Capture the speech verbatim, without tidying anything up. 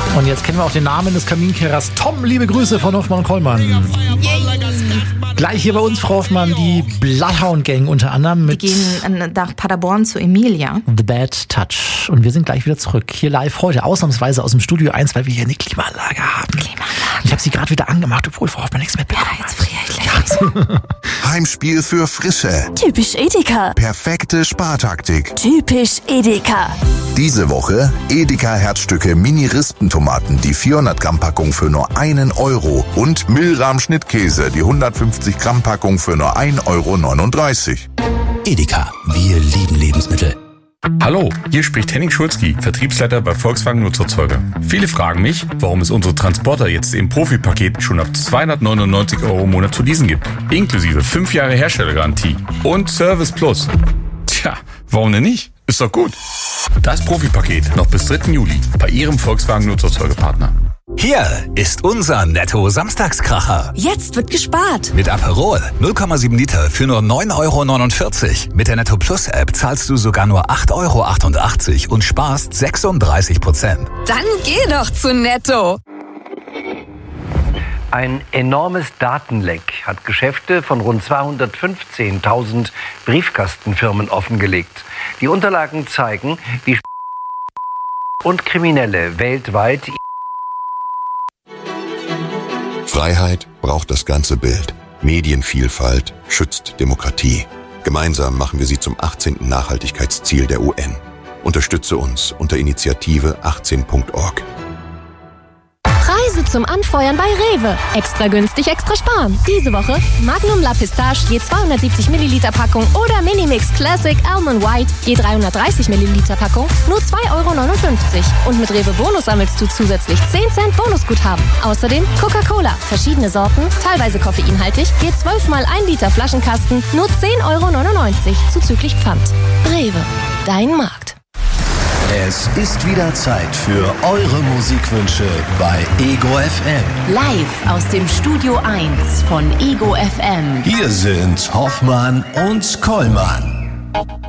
Und jetzt kennen wir auch den Namen des Kaminkehrers Tom. Liebe Grüße von Hoffmann und Kollmann. Yay. Gleich hier bei uns, Frau Hoffmann, die Bloodhound Gang unter anderem. Mit die gehen nach Paderborn zu Emilia. The Bad Touch. Und wir sind gleich wieder zurück. Hier live heute, ausnahmsweise aus dem Studio eins, weil wir hier eine Klimaanlage haben. Klimaanlage. Ich habe sie gerade wieder angemacht, obwohl Frau Hoffmann nichts mitbekommen ja, jetzt friere ich gleich. Ja. Heimspiel für Frische. Typisch Edeka. Perfekte Spartaktik. Typisch Edeka. Diese Woche Edeka Herzstücke Mini-Rispentomaten, die vierhundert Gramm Packung für nur einen Euro und Milram Schnittkäse, die hundertfünfzig Gramm Packung für nur ein Euro neununddreißig. Edeka, wir lieben Lebensmittel. Hallo, hier spricht Henning Schulzki, Vertriebsleiter bei Volkswagen Nutzerzeuger. Viele fragen mich, warum es unsere Transporter jetzt im Profi-Paket schon ab zweihundertneunundneunzig Euro im Monat zu leasen gibt. Inklusive fünf Jahre Herstellergarantie und Service Plus. Tja, warum denn nicht? Ist doch gut. Das Profi-Paket noch bis dritten Juli bei Ihrem Volkswagen Nutzerzeugerpartner. Hier ist unser Netto-Samstagskracher. Jetzt wird gespart. Mit Aperol null Komma sieben Liter für nur neun Euro neunundvierzig. Mit der Netto Plus App zahlst du sogar nur acht Euro achtundachtzig und sparst sechsunddreißig Prozent. Dann geh doch zu Netto. Ein enormes Datenleck hat Geschäfte von rund zweihundertfünfzehntausend Briefkastenfirmen offengelegt. Die Unterlagen zeigen, wie und Kriminelle weltweit. Freiheit braucht das ganze Bild. Medienvielfalt schützt Demokratie. Gemeinsam machen wir sie zum achtzehnten Nachhaltigkeitsziel der U N. Unterstütze uns unter Initiative achtzehn Punkt org. Preise zum Anfeuern bei Rewe. Extra günstig, extra sparen. Diese Woche Magnum La Pistache je zweihundertsiebzig Milliliter Packung oder Minimix Classic Almond White je dreihundertdreißig Milliliter Packung nur zwei Euro neunundfünfzig. Und mit Rewe Bonus sammelst du zusätzlich zehn Cent Bonusguthaben. Außerdem Coca-Cola, verschiedene Sorten, teilweise koffeinhaltig, je zwölf mal ein Liter Flaschenkasten nur zehn Euro neunundneunzig zuzüglich Pfand. Rewe, dein Markt. Es ist wieder Zeit für eure Musikwünsche bei Ego F M. Live aus dem Studio eins von Ego F M. Hier sind Hoffmann und Kollmann.